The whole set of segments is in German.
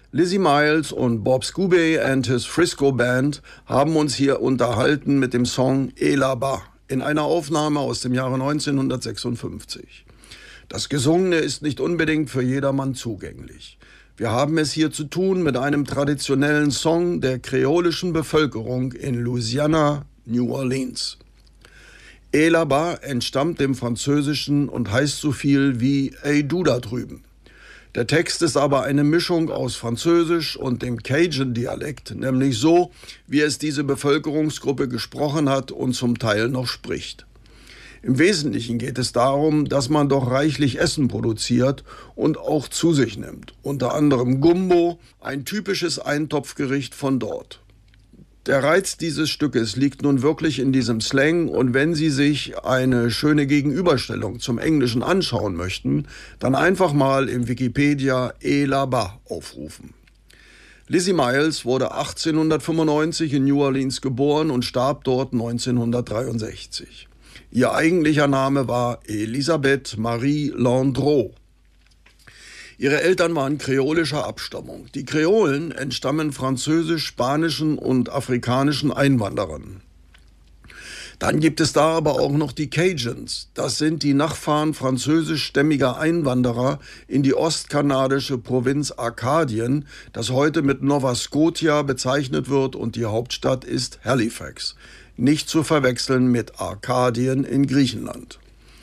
Lizzie Miles und Bob Scooby and his Frisco Band haben uns hier unterhalten mit dem Song Elaba in einer Aufnahme aus dem Jahre 1956. Das Gesungene ist nicht unbedingt für jedermann zugänglich. Wir haben es hier zu tun mit einem traditionellen Song der kreolischen Bevölkerung in Louisiana, New Orleans. Elaba entstammt dem Französischen und heißt so viel wie Ey du da drüben. Der Text ist aber eine Mischung aus Französisch und dem Cajun-Dialekt, nämlich so, wie es diese Bevölkerungsgruppe gesprochen hat und zum Teil noch spricht. Im Wesentlichen geht es darum, dass man doch reichlich Essen produziert und auch zu sich nimmt. Unter anderem Gumbo, ein typisches Eintopfgericht von dort. Der Reiz dieses Stückes liegt nun wirklich in diesem Slang, und wenn Sie sich eine schöne Gegenüberstellung zum Englischen anschauen möchten, dann einfach mal im Wikipedia Elaba aufrufen. Lizzie Miles wurde 1895 in New Orleans geboren und starb dort 1963. Ihr eigentlicher Name war Elisabeth Marie Landreau. Ihre Eltern waren kreolischer Abstammung. Die Kreolen entstammen französisch-spanischen und afrikanischen Einwanderern. Dann gibt es da aber auch noch die Cajuns. Das sind die Nachfahren französischstämmiger Einwanderer in die ostkanadische Provinz Arkadien, das heute mit Nova Scotia bezeichnet wird, und die Hauptstadt ist Halifax. Nicht zu verwechseln mit Arkadien in Griechenland.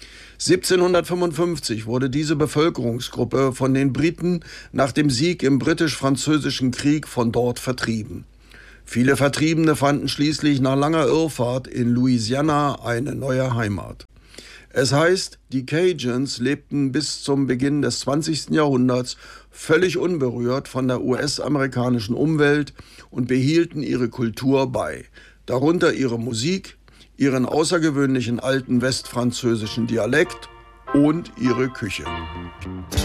1755 wurde diese Bevölkerungsgruppe von den Briten nach dem Sieg im britisch-französischen Krieg von dort vertrieben. Viele Vertriebene fanden schließlich nach langer Irrfahrt in Louisiana eine neue Heimat. Es heißt, die Cajuns lebten bis zum Beginn des 20. Jahrhunderts völlig unberührt von der US-amerikanischen Umwelt und behielten ihre Kultur bei, darunter ihre Musik, ihren außergewöhnlichen alten westfranzösischen Dialekt und ihre Küche.